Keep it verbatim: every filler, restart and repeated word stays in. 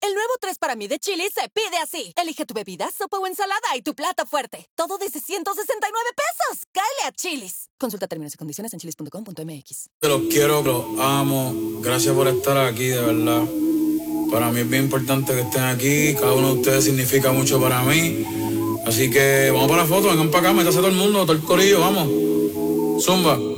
El nuevo tres para mí de Chili's se pide así. Elige tu bebida, sopa o ensalada y tu plato fuerte. Todo desde ciento sesenta y nueve pesos. ¡Cáele a Chili's! Consulta términos y condiciones en chilis punto com punto m x. Los quiero, los amo. Gracias por estar aquí, de verdad. Para mí es bien importante que estén aquí. Cada uno de ustedes significa mucho para mí. Así que vamos para la foto, vengan para acá, métase todo el mundo, todo el corillo, vamos. Zumba.